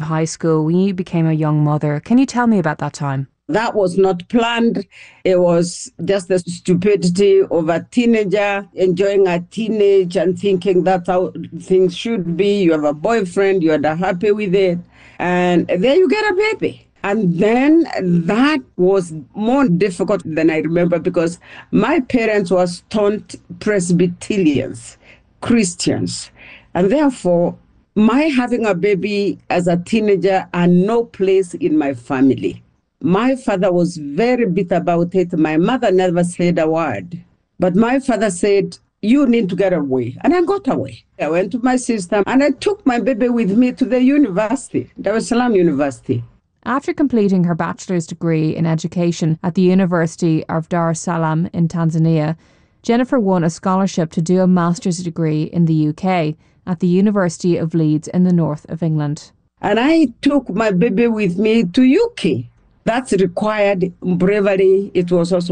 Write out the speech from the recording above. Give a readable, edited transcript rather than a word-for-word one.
high school, when you became a young mother. Can you tell me about that time? That was not planned. It was just the stupidity of a teenager enjoying a teenage and thinking that's how things should be. You have a boyfriend, you're not happy with it, and then you get a baby. And then that was more difficult than I remember because my parents were staunch Presbyterians, Christians, and therefore my having a baby as a teenager had no place in my family. My father was very bitter about it. My mother never said a word. But my father said, you need to get away. And I got away. I went to my sister and I took my baby with me to the university, Dar es Salaam University. After completing her bachelor's degree in education at the University of Dar es Salaam in Tanzania, Jennifer won a scholarship to do a master's degree in the UK at the University of Leeds in the north of England. And I took my baby with me to UK. That's required bravery. It was also